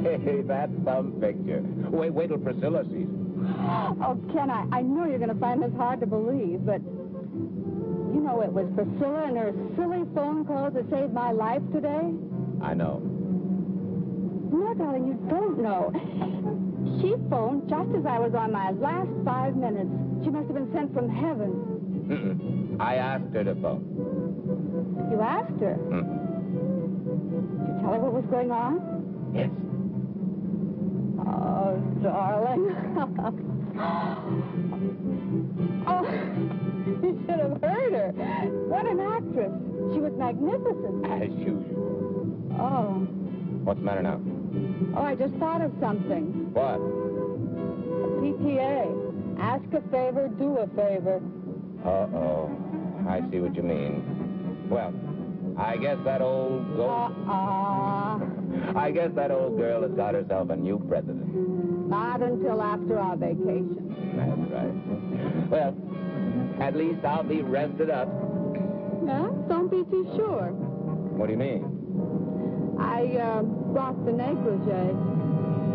Hey, that's some picture. Wait till Priscilla sees it. Oh, Ken, I know you're going to find this hard to believe, but you know it was Priscilla and her silly phone calls that saved my life today? I know. No, darling, you don't know. She phoned just as I was on my last 5 minutes. She must have been sent from heaven. I asked her to phone. You asked her? Did you tell her what was going on? Yes. Oh, darling. Oh, you should have heard her. What an actress. She was magnificent. As usual. Oh. What's the matter now? Oh, I just thought of something. What? PTA. Ask a favor, do a favor. Uh-oh. I see what you mean. Well, I guess that old ghost... I guess that old girl has got herself a new president. Not until after our vacation. That's right. Well, at least I'll be rested up. Yeah? Don't be too sure. What do you mean? I brought the negligee.